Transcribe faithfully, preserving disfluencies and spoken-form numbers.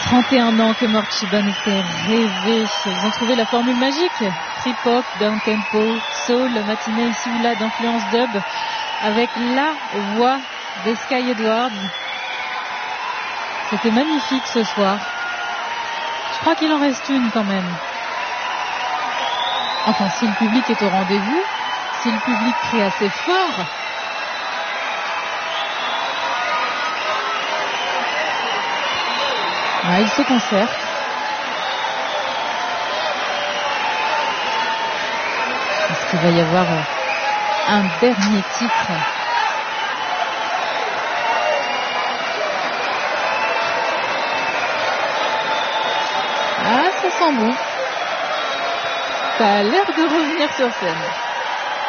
trente et un ans que Morcheeba nous fait rêver. Ils ont trouvé la formule magique. Trip-hop, down-tempo, soul, matinée ici ou là d'influence dub, avec la voix de Sky Edwards. C'était magnifique ce soir. Je crois qu'il en reste une quand même. Enfin, si le public est au rendez-vous, si le public crie assez fort. Ouais, il se concerte. Est-ce qu'il va y avoir un dernier titre? Ah, ça sent bon. Ça a l'air de revenir sur scène.